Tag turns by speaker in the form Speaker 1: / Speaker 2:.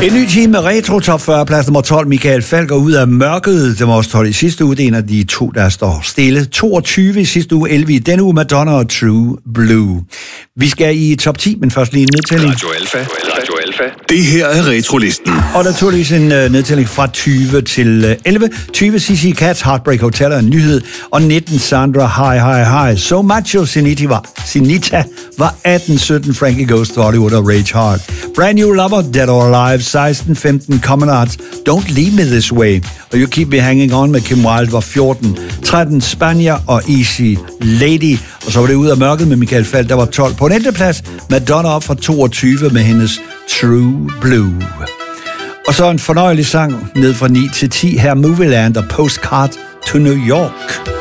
Speaker 1: En ny time med Retro Top 40, plads nummer 12. Michael Falk går ud af mørket. Det var også 12 i sidste uge. Det er en af de to, der står stille. 22 i sidste uge, 11 i denne uge. Madonna og True Blue. Vi skal i top 10, men først lige en nedtælling.
Speaker 2: Radio Alfa. Det her er Retrolisten.
Speaker 1: Og naturligvis en nedtælling fra 20 til 11. 20 CC Cats, Heartbreak Hotel er en nyhed. Og 19 Sandra, Hi. So Macho Sinita var 18. 17 Frankie Goes to Hollywood og Rage Hard. Brand New Lover, Dead or Alive. 16, 15 Common Arts, Don't Leave Me This Way. Og You Keep Me Hanging On med Kim Wilde var 14. 13 Spanier og Easy Lady. Og så var det ud af mørket med Michael Falk, der var 12. På en enkeltplads Madonna op fra 22 med hendes True Blue. Og så en fornøjelig sang ned fra 9 til 10 her, Movieland og Postcard to New York.